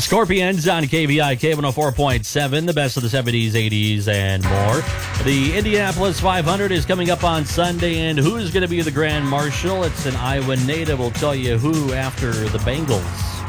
Scorpions on KVI K104.7, the best of the 70s, 80s, and more. The Indianapolis 500 is coming up on Sunday, and who's going to be the Grand Marshal? It's an Iowa native. We'll tell you who after the Bengals.